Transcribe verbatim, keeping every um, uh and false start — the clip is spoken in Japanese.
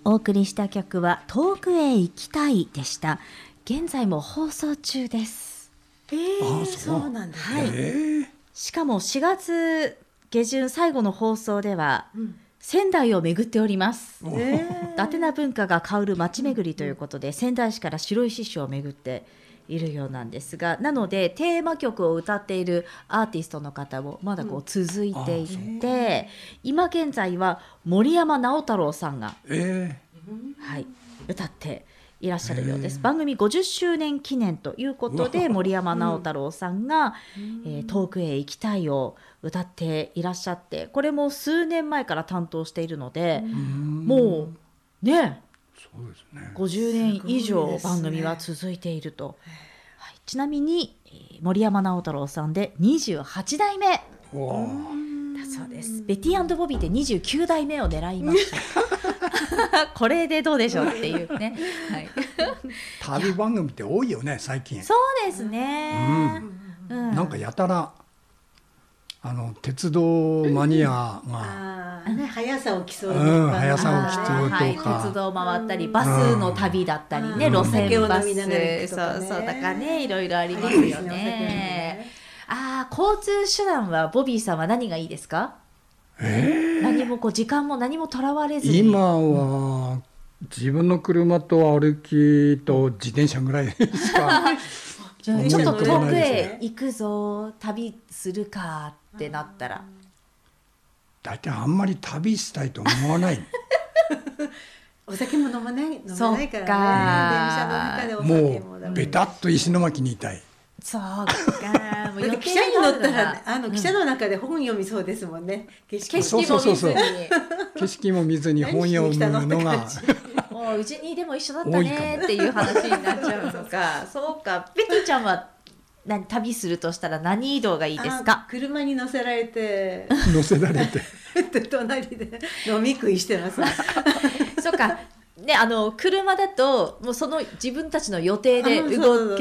お送りした曲は遠くへ行きたいでした。現在も放送中です。 えー、 あ、そうそうなんですはいね、 えー、 しかもしがつ下旬最後の放送では、 うん仙台を巡っております。 おえ伊達な文化が香る街巡りということで、仙台市から白石市を巡っているようなんですが、なのでテーマ曲を歌っているアーティストの方もまだこう続いていて、今現在は森山直太朗さんが、 えはい、歌っていらっしゃるようです。 へー番組ごじゅっしゅうねん記念ということで、森山直太朗さんが、えー遠くへ行きたいを歌っていらっしゃって、これも数年前から担当しているので、 ー、うんもうねそうですね。 ごじゅうねん以上すごいですね番組は続いていると、はい、ちなみに、えー森山直太朗さんでにじゅうはちだいめだわあ、 そうです。ベティ&ボビーでにじゅうきゅうだいめを狙いましたこれでどうでしょうっていうね、はい、 旅番組って多いよね最近。 そうですね、うんなんかやたらあの鉄道マニアが、 あーね、速さを競うとか、 うん速さを競うとかはい、鉄道回ったりバスの旅だったりね、 うん路線バス、 酒を飲みながら行くとかねそうそうだからね、いろいろありますよいいですねお酒もねね。 ああ、交通手段はボビーさんは何がいいですか？ え何もこう時間も何もとらわれずー、 に。 今は自分の車と歩きと自転車ぐらいですか。 じゃあうんちょっと遠く乗れないですへね行くぞ、旅するかってなったら、 大体あんまり旅したいと思わないお酒も飲まない飲めないからね、 そっか電車の中でお酒ももダメうベタっと石巻にいたい。 そうかもうだっ予定て汽車に乗ったがあらあの汽車の中で本読みそうですもんね、景色景色も見ずに景色も見ずに本読むのがもううちにでも一緒だったねっていう話になっちゃうのかそうか。ベティちゃんは何旅するとしたら何移動がいいですあか？ 車に乗せられて乗せられてで隣で飲み食いしてますそうかね、あの車だともうその自分たちの予定であそう動そうそう